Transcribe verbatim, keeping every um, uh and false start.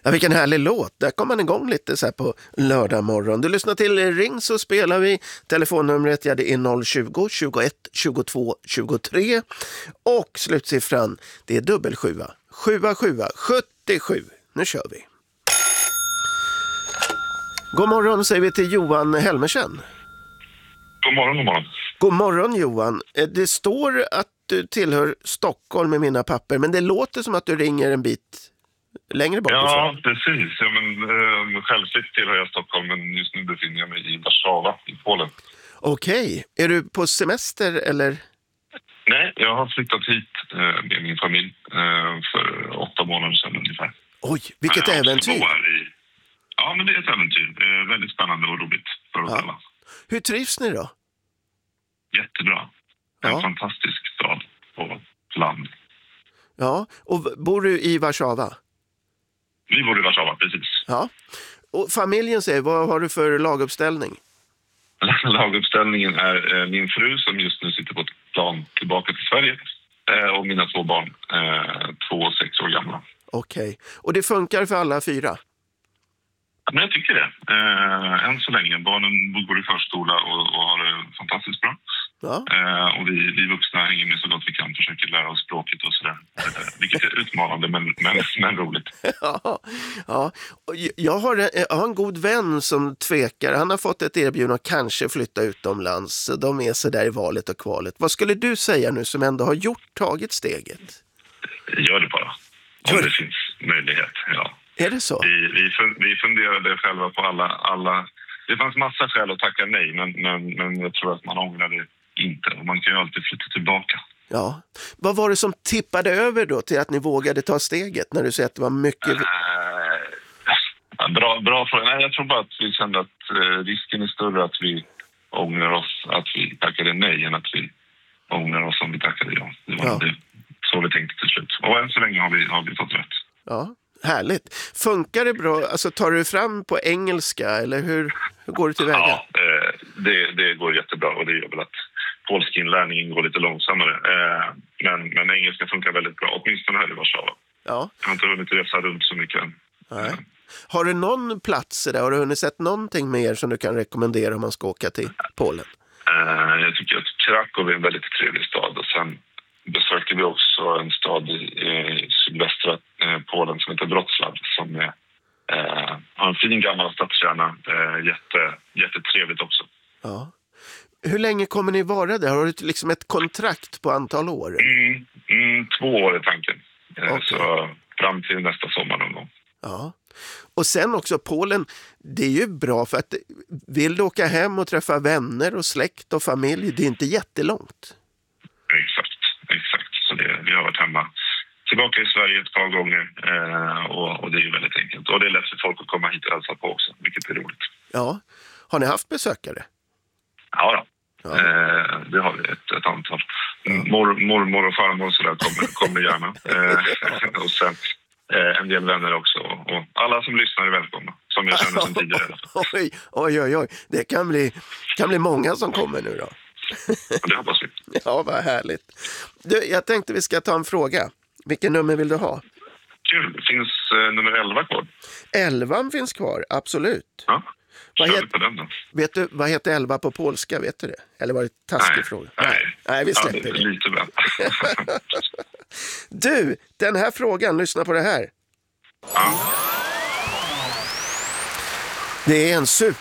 Ja, vilken härlig låt. Där kom man igång lite så här på lördag morgon. Du lyssnar till Ring så spelar vi. Telefonnumret ja, det är noll tjugo, tjugoett, tjugotvå, tjugotre. Och slutsiffran, det är dubbel sjua. Sjua, sjua, sjuttiosju. Nu kör vi. God morgon säger vi till Johan Helmersen. God morgon, god morgon. God morgon Johan. Det står att du tillhör Stockholm med mina papper, men det låter som att du ringer en bit längre bort. Ja, precis. Ja, men, eh, självsligt tillhör jag Stockholm, men just nu befinner jag mig i Warszawa i Polen. Okej. Är du på semester eller? Nej, jag har flyttat hit eh, med min familj eh, för åtta månader sedan ungefär. Oj, vilket jag äventyr. I... Ja, men det är ett äventyr. Eh, väldigt spännande och roligt för oss Ja. alla. Hur trivs ni då? Jättebra. En Ja. fantastisk stad på land. Ja, och v- bor du i Warszawa? Vi bor i Warszawa, precis. Ja. Och familjen säger, vad har du för laguppställning? Laguppställningen är eh, min fru som just nu sitter på ett plan tillbaka till Sverige eh, och mina två barn, eh, två och sex år gamla. Okej. Och det funkar för alla fyra? Men jag tycker det. Eh, än så länge. Barnen går i förskola och, och har det fantastiskt bra. Ja. Eh, och vi, vi vuxna hänger med så gott vi kan, försöker lära oss språket och sådär. Eh, vilket är utmanande men, men, men roligt. Ja, ja. Och j- Jag har, en, jag har en god vän som tvekar. Han har fått ett erbjudande att kanske flytta utomlands. De är så där i valet och kvalet. Vad skulle du säga nu som ändå har gjort, tagit steget? Gör det bara. Om Gör det. det finns möjlighet, ja. Är det så? Vi, vi, fun, vi funderade själva på alla, alla... Det fanns massa skäl att tacka nej, men, men, men jag tror att man ångrar det inte. Och man kan ju alltid flytta tillbaka. Ja. Vad var det som tippade över då till att ni vågade ta steget när du säger att det var mycket... Äh, bra, bra fråga. Nej, jag tror bara att vi kände att eh, risken är större att vi ångrar oss att vi tackade nej än att vi ångrar oss om vi tackade ja. Det var Ja. det, så vi tänkte till slut. Och än så länge har vi, har vi fått rätt. Ja, härligt. Funkar det bra? Alltså tar du fram på engelska eller hur, hur går det tillväga? Ja, eh, det, det går jättebra och det gör väl att polskinlärningen går lite långsammare. Eh, men, men engelska funkar väldigt bra, åtminstone här i Warszawa. Ja. Jag har inte hunnit resa runt så mycket än. Nej. Har du någon plats där? Har du hunnit sett någonting mer som du kan rekommendera om man ska åka till Polen? Eh, jag tycker att Krakow är en väldigt trevlig stad och sen besökte vi också en stad i eh, sydvästra eh, Polen som heter Wrocław som är, eh, har en fin gammal stadskärna. Eh, jätte, jättetrevligt också. Ja. Hur länge kommer ni vara där? Har du liksom ett kontrakt på antal år? Mm, mm, två år är tanken. Eh, Okej. Så fram till nästa sommar någon gång. Ja. Och sen också Polen, det är ju bra för att vill du åka hem och träffa vänner och släkt och familj, det är inte jättelångt. Exakt, exakt. Så det, vi har varit hemma tillbaka i Sverige ett par gånger eh, och, och det är ju väldigt enkelt. Och det är lätt för folk att komma hit och hälsa på också, vilket är roligt. Ja. Har ni haft besökare? Ja då. Ja. Eh, det har vi ett, ett antal. Mor, mormor och farmor och sådär kommer, kommer gärna. Eh, och sen eh, en del vänner också. Och alla som lyssnar är välkomna, som jag känner sedan tidigare. Oj, oj, oj, oj. Det kan bli, kan bli många som kommer nu då. Det hoppas vi. Ja, vad härligt. Du, jag tänkte vi ska ta en fråga. Vilken nummer vill du ha? Kul. Det finns eh, nummer elva kvar. Elvan finns kvar, absolut. Ja, Vad kör het- vi på den då. Vet du, vad heter elva på polska, vet du det? Eller var det en taskig Nej, fråga? nej. Nej, vi Ja, släpper det. det. Lite väl. Du, den här frågan, lyssna på det här. Ja. Det är en super